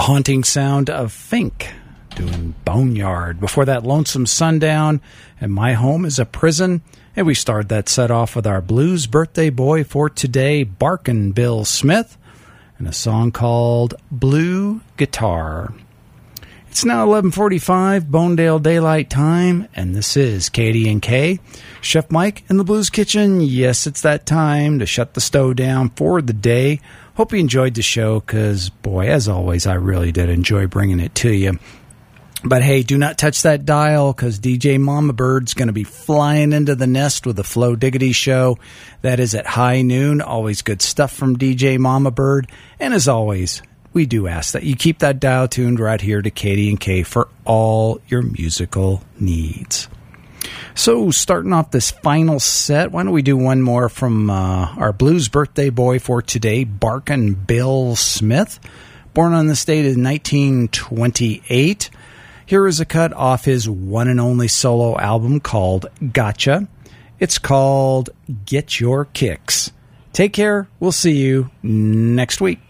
haunting sound of Fink doing Boneyard. Before that, Lonesome Sundown and My Home is a Prison. And we started that set off with our blues birthday boy for today, Barkin' Bill Smith, and a song called Blue Guitar. It's now 11:45, Bonedale Daylight Time, and this is KD&K. Chef Mike in the Blues Kitchen. Yes, it's that time to shut the stove down for the day. Hope you enjoyed the show, because, boy, as always, I really did enjoy bringing it to you. But hey, do not touch that dial, because DJ Mama Bird's going to be flying into the nest with the Flo Diggity Show. That is at high noon. Always good stuff from DJ Mama Bird. And as always, we do ask that you keep that dial tuned right here to KD&K for all your musical needs. So, starting off this final set, why don't we do one more from our blues birthday boy for today, Barkin' Bill Smith, born on this date in 1928. Here is a cut off his one and only solo album called Gotcha. It's called Get Your Kicks. Take care. We'll see you next week.